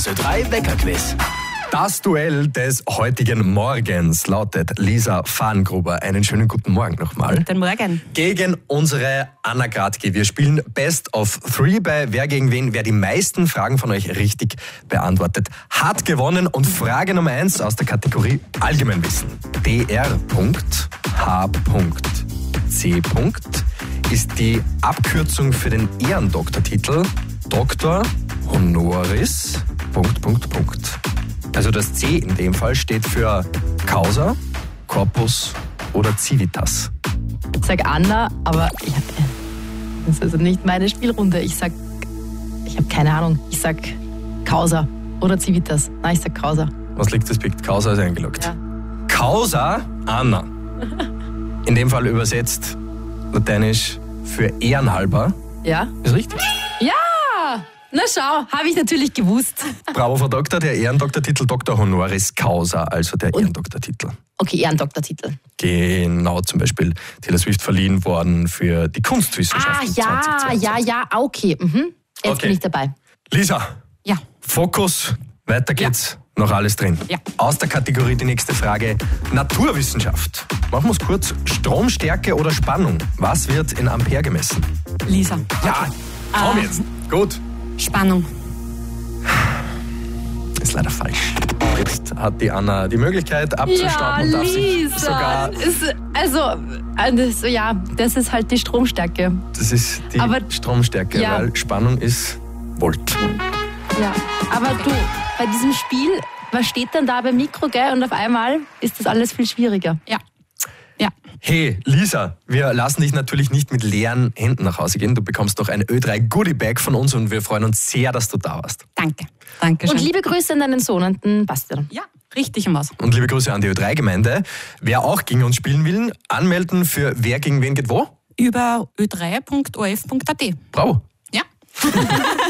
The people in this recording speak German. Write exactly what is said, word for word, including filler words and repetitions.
Ö drei Weckerquiz. Das Duell des heutigen Morgens lautet Lisa Fahngruber. Einen schönen guten Morgen nochmal. Guten Morgen. Gegen unsere Anna Gradke. Wir spielen Best of Three bei Wer gegen wen. Wer die meisten Fragen von euch richtig beantwortet, hat gewonnen. Und Frage Nummer eins aus der Kategorie Allgemeinwissen. D R H C ist die Abkürzung für den Ehrendoktortitel Doktor Honoris Punkt, Punkt, Punkt. Also das C in dem Fall steht für Causa, Corpus oder Civitas. Ich sag Anna, aber ich hab, das ist also nicht meine Spielrunde. Ich sag, ich habe keine Ahnung. Ich sag Causa oder Civitas. Nein, ich sag Causa. Was liegt das Pikt? Causa ist eingeloggt. Ja. Causa, Anna. In dem Fall übersetzt lateinisch für ehrenhalber. Ja? Ist richtig? Ja! Na schau, habe ich natürlich gewusst. Bravo, Frau Doktor, der Ehrendoktortitel Doktor Honoris Causa, also der Und? Ehrendoktortitel. Okay, Ehrendoktortitel. Genau, zum Beispiel Taylor Swift verliehen worden für die Ah, Kunstwissenschaften ja, zwanzig zweiundzwanzig. ja, ja, okay. Mhm. Jetzt Okay. bin ich dabei. Lisa, Ja. Fokus, weiter geht's. Noch alles drin. Ja. Aus der Kategorie die nächste Frage. Naturwissenschaft. Machen wir es kurz. Stromstärke oder Spannung? Was wird in Ampere gemessen? Lisa. Ja, komm Ah. jetzt. Gut. Spannung. Ist leider falsch. Jetzt hat die Anna die Möglichkeit abzustauben und darf sich sogar... Ist, also, also, ja, das ist halt die Stromstärke. Das ist die Aber- Stromstärke, Ja. weil Spannung ist Volt. Ja, aber du, bei diesem Spiel, was steht denn da beim Mikro, gell? Und auf einmal ist das alles viel schwieriger. Ja. Ja. Hey, Lisa, wir lassen dich natürlich nicht mit leeren Händen nach Hause gehen. Du bekommst noch ein Ö drei Goodie Bag von uns und wir freuen uns sehr, dass du da warst. Danke. Dankeschön. Und liebe Grüße an deinen Sohn, an den Bastian. Ja, richtig im Was. Und liebe Grüße an die Ö drei Gemeinde. Wer auch gegen uns spielen will, anmelden für Wer gegen wen geht wo? Über ö drei punkt o f punkt a t. Bravo. Ja.